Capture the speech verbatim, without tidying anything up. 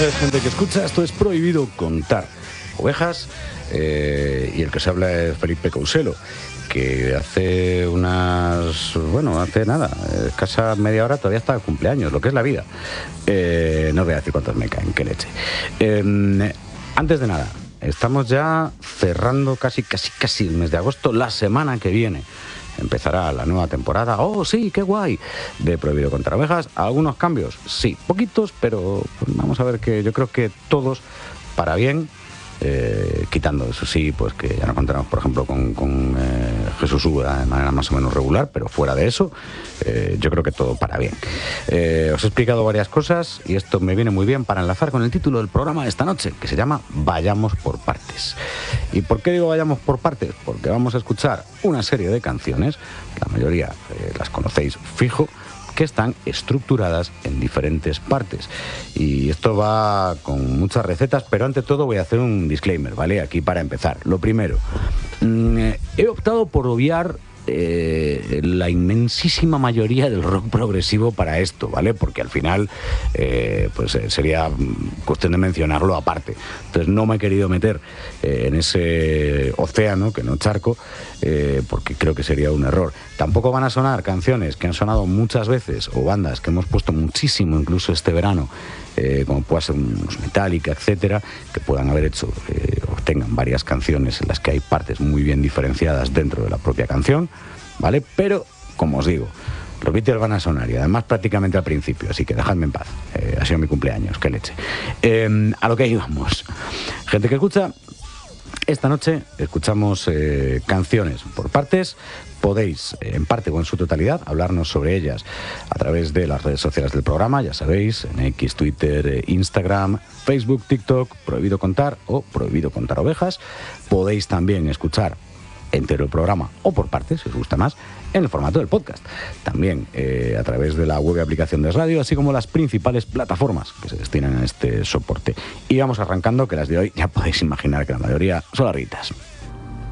noches, gente que escucha. Esto es Prohibido Contar Ovejas, eh, y el que se habla es Felipe Couselo, que hace unas... bueno, hace nada, escasa media hora todavía está de cumpleaños, lo que es la vida. Eh, no voy a decir cuántos me caen, qué leche. Eh, antes de nada, estamos ya cerrando casi, casi, casi el mes de agosto. La semana que viene empezará la nueva temporada. ¡Oh, sí, qué guay! De Prohibido Contar Ovejas. ¿Algunos cambios? Sí, poquitos, pero vamos a ver que yo creo que todos para bien. Eh, quitando, eso sí, pues que ya no contaremos, por ejemplo, con, con eh, Jesús Úbeda de manera más o menos regular, pero fuera de eso, eh, yo creo que todo para bien. Eh, os he explicado varias cosas y esto me viene muy bien para enlazar con el título del programa de esta noche, que se llama Vayamos por partes. ¿Y por qué digo vayamos por partes? Porque vamos a escuchar una serie de canciones, la mayoría eh, las conocéis fijo, que están estructuradas en diferentes partes. Y esto va con muchas recetas, pero ante todo voy a hacer un disclaimer, ¿vale? Aquí para empezar. Lo primero, mmm, he optado por obviar Eh, la inmensísima mayoría del rock progresivo para esto, ¿vale? Porque al final eh, pues eh, sería cuestión de mencionarlo aparte. Entonces no me he querido meter eh, en ese océano, que no charco, eh, porque creo que sería un error. Tampoco van a sonar canciones que han sonado muchas veces o bandas que hemos puesto muchísimo incluso este verano, eh, como pueda ser unos Metallica, etcétera, que puedan haber hecho eh, o tengan varias canciones en las que hay partes muy bien diferenciadas dentro de la propia canción, ¿vale? Pero, como os digo, los Beatles van a sonar y además prácticamente al principio, así que dejadme en paz. Eh, ha sido mi cumpleaños, qué leche. Eh, a lo que íbamos. Gente que escucha, esta noche escuchamos eh, canciones por partes. Podéis, eh, en parte o en su totalidad, hablarnos sobre ellas a través de las redes sociales del programa, ya sabéis, en X, Twitter, eh, Instagram, Facebook, TikTok, Prohibido Contar o Prohibido Contar Ovejas. Podéis también escuchar entero el programa o por partes, si os gusta más, en el formato del podcast. También eh, a través de la web y aplicación de radio, así como las principales plataformas que se destinan a este soporte. Y vamos arrancando, que las de hoy ya podéis imaginar que la mayoría son larguitas.